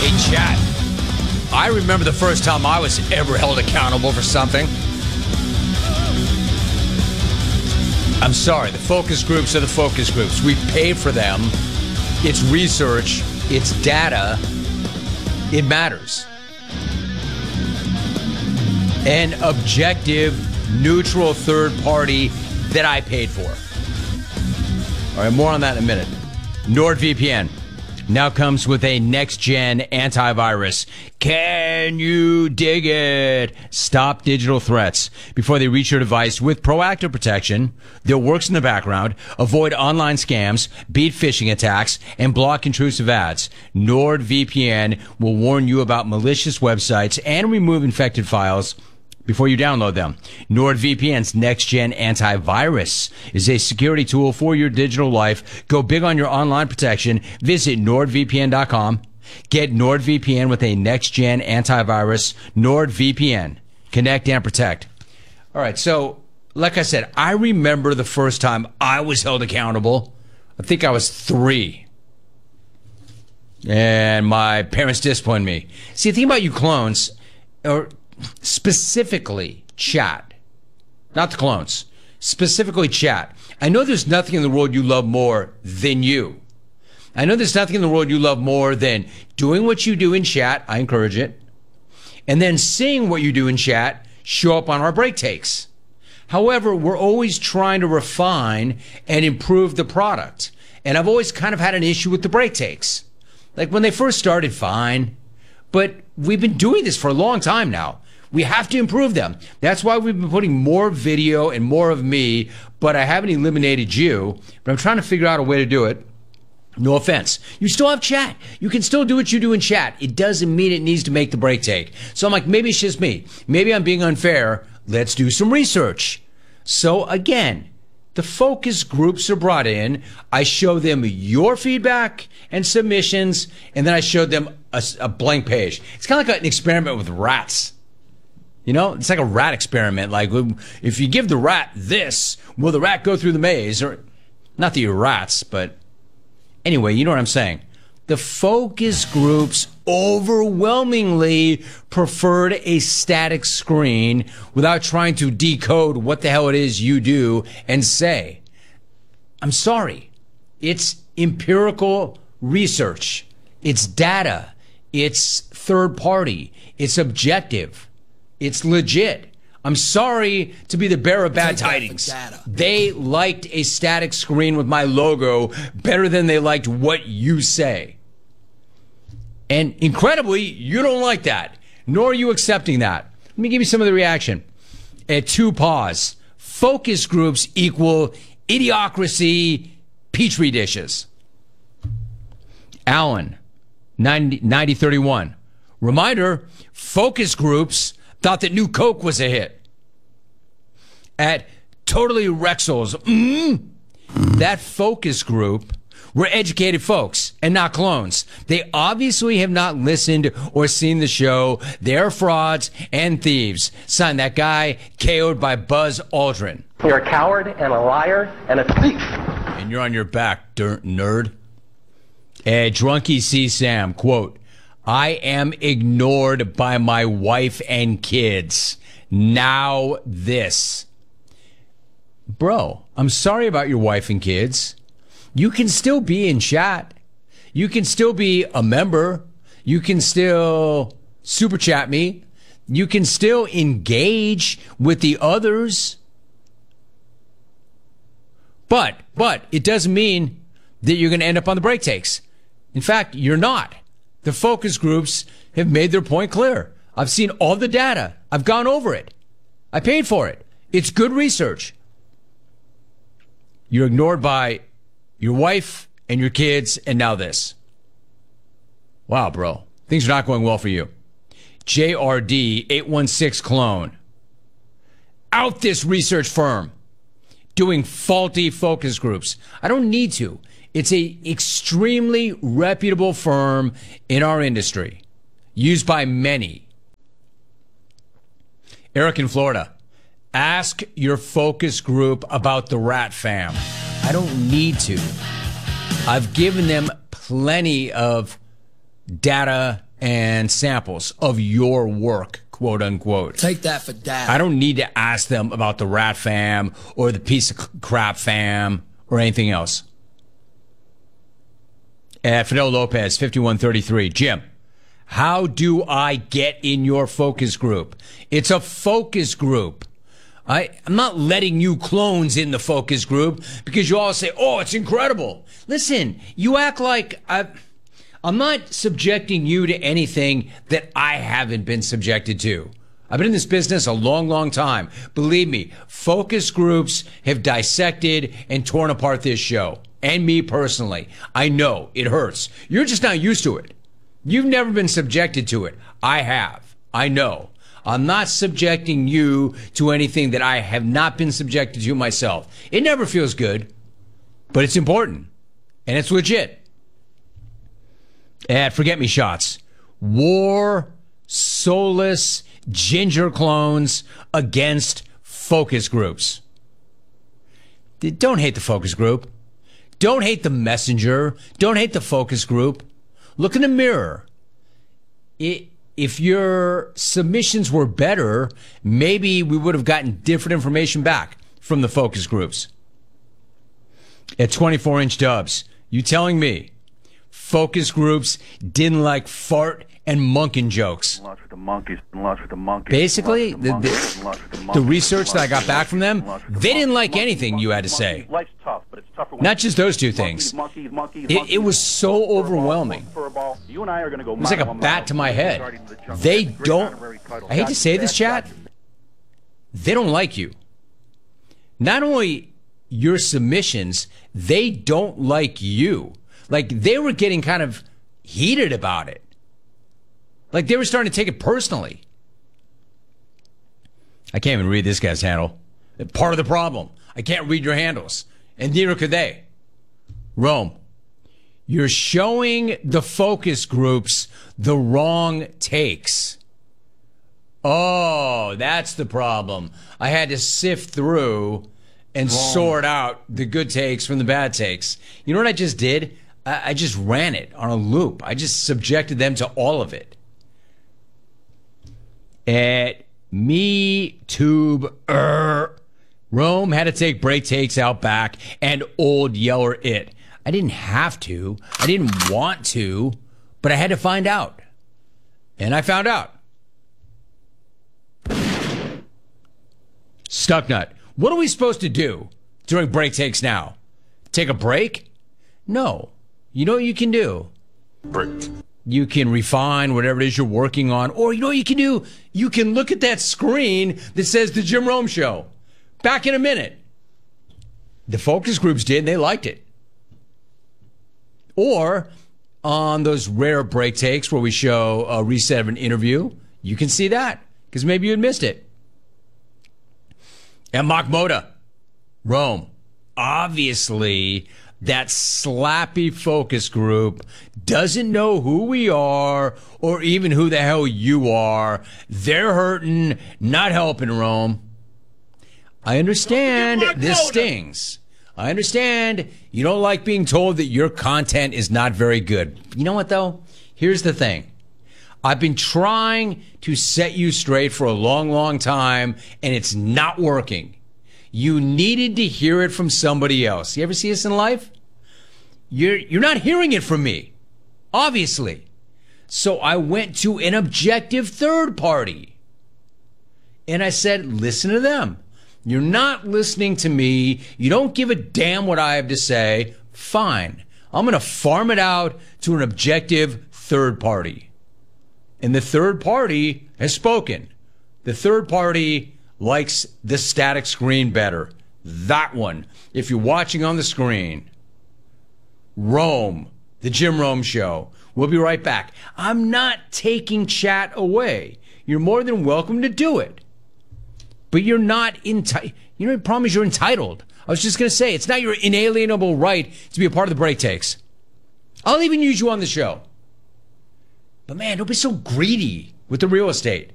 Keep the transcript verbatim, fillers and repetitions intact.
Hey, chat. I remember the first time I was ever held accountable for something. I'm sorry, the focus groups are the focus groups. We pay for them. It's research. It's data. It matters. An objective, neutral third party that I paid for. All right, more on that in a minute. NordVPN now comes with a next-gen antivirus. Can you dig it? Stop digital threats before they reach your device with proactive protection that works in the background. Avoid online scams, beat phishing attacks, and block intrusive ads. NordVPN will warn you about malicious websites and remove infected files before you download them. NordVPN's next-gen antivirus is a security tool for your digital life. Go big on your online protection. Visit nord V P N dot com. Get NordVPN with a next-gen antivirus. NordVPN. Connect and protect. All right, so like I said, I remember the first time I was held accountable. I think I was three. And my parents disciplined me. See, the thing about you clones, or specifically chat, not the clones, specifically chat. I know there's nothing in the world you love more than you. I know there's nothing in the world you love more than doing what you do in chat. I encourage it. And then seeing what you do in chat show up on our break takes. However, we're always trying to refine and improve the product. And I've always kind of had an issue with the break takes. Like when they first started, fine. But we've been doing this for a long time now. We have to improve them. That's why we've been putting more video and more of me, but I haven't eliminated you. But I'm trying to figure out a way to do it. No offense. You still have chat. You can still do what you do in chat. It doesn't mean it needs to make the break take. So I'm like, maybe it's just me. Maybe I'm being unfair. Let's do some research. So again, the focus groups are brought in. I show them your feedback and submissions, and then I show them a, a blank page. It's kind of like an experiment with rats. You know, it's like a rat experiment. Like, if you give the rat this, will the rat go through the maze? Or, not that you're rats, but anyway, you know what I'm saying. The focus groups overwhelmingly preferred a static screen without trying to decode what the hell it is you do and say. I'm sorry. It's empirical research. It's data. It's third party. It's objective. It's legit. I'm sorry to be the bearer of bad tidings. They liked a static screen with my logo better than they liked what you say. And incredibly, you don't like that, nor are you accepting that. Let me give you some of the reaction. At two paws, focus groups equal idiocracy petri dishes. Alan, ninety thirty-one. Reminder, focus groups thought that New Coke was a hit. At Totally Rexels, mm, that focus group were educated folks and not clones. They obviously have not listened or seen the show. They're frauds and thieves. Son, that guy K O'd by Buzz Aldrin. You're a coward and a liar and a thief. And you're on your back, dirt nerd. At Drunky C. Sam, quote, I am ignored by my wife and kids. Now this. Bro, I'm sorry about your wife and kids. You can still be in chat. You can still be a member. You can still super chat me. You can still engage with the others. But, but it doesn't mean that you're going to end up on the break takes. In fact, you're not. The focus groups have made their point clear. I've seen all the data. I've gone over it. I paid for it. It's good research. You're ignored by your wife and your kids, and now this. Wow, bro. Things are not going well for you. J R D eight one six clone. Out this research firm doing faulty focus groups. I don't need to. It's a extremely reputable firm in our industry, used by many. Eric in Florida. Ask your focus group about the Rat Fam. I don't need to. I've given them plenty of data and samples of your work, quote unquote. Take that for dad. I don't need to ask them about the Rat Fam or the Piece of Crap Fam or anything else. Uh, Fidel Lopez, fifty-one thirty-three. Jim, how do I get in your focus group? It's a focus group. I, I'm not letting you clones in the focus group because you all say, oh, it's incredible. Listen, you act like I, I'm not subjecting you to anything that I haven't been subjected to. I've been in this business a long, long time. Believe me, focus groups have dissected and torn apart this show. And me personally. I know it hurts. You're just not used to it. You've never been subjected to it. I have. I know. I'm not subjecting you to anything that I have not been subjected to myself. It never feels good, but it's important. And it's legit. At Forget Me Shots. War, soulless, ginger clones against focus groups. Don't hate the focus group. Don't hate the messenger. Don't hate the focus group. Look in the mirror. It, if your submissions were better, maybe we would have gotten different information back from the focus groups. At twenty-four inch dubs, you telling me focus groups didn't like fart and monkin' jokes? The monkeys, the monkeys, Basically, the, the, monkeys, the, the, the research that I got back from them, they didn't like anything you had to say. Life's tough, but it's tougher when Not just those two things. Monkeys, monkeys, It, it was so overwhelming. You and I are going to go. It was like a bat to my head. They don't, I hate to say this, chat, they don't like you. Not only your submissions, they don't like you. Like, they were getting kind of heated about it. Like, they were starting to take it personally. I can't even read this guy's handle. Part of the problem. I can't read your handles. And neither could they. Rome, you're showing the focus groups the wrong takes. Oh, that's the problem. I had to sift through and wrong. sort out the good takes from the bad takes. You know what I just did? I, I just ran it on a loop. I just subjected them to all of it. At MeTube, er, Rome had to take break takes out back and old Yeller it. I didn't have to. I didn't want to, but I had to find out. And I found out. Stucknut, what are we supposed to do during break takes now? Take a break? No. You know what you can do? Break. You can refine whatever it is you're working on. Or you know what you can do? You can look at that screen that says The Jim Rome Show. Back in a minute. The focus groups did, and they liked it. Or on those rare break takes where we show a reset of an interview, you can see that because maybe you had missed it. And Makmoda, Rome, obviously that slappy focus group doesn't know who we are or even who the hell you are. They're hurting, not helping, Rome. I understand this stings. I understand you don't like being told that your content is not very good. You know what, though? Here's the thing. I've been trying to set you straight for a long, long time, and it's not working. You needed to hear it from somebody else. You ever see this in life? You're, you're not hearing it from me, obviously. So I went to an objective third party. And I said, listen to them. You're not listening to me. You don't give a damn what I have to say. Fine. I'm going to farm it out to an objective third party. And the third party has spoken. The third party likes the static screen better. That one. If you're watching on the screen. Rome, the Jim Rome Show. We'll be right back. I'm not taking chat away. You're more than welcome to do it. But you're not entitled. You know, the problem is you're entitled. I was just going to say, it's not your inalienable right to be a part of the break takes. I'll even use you on the show. But man, don't be so greedy with the real estate.